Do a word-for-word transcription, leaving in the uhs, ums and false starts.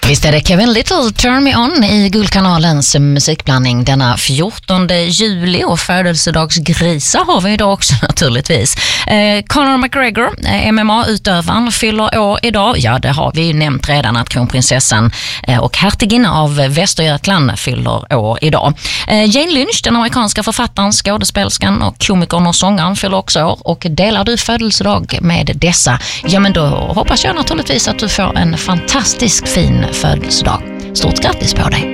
Visst är det Kevin Little, Turn Me On i Guldkanalens musikblandning denna fjortonde juli, och födelsedagsgrisar har vi idag också naturligtvis. Eh, Conor McGregor, eh, M M A-utövaren, fyller år idag. Ja, det har vi ju nämnt redan att kronprinsessan eh, och hertiginna av Västergötland fyller år idag. Eh, Jane Lynch, den amerikanska författaren, skådespelskan och komikern och sångaren, fyller också år. Och delar du födelsedag med dessa, ja men då hoppas jag naturligtvis att du får en fantastisk fin födelsedag. Stort grattis på dig!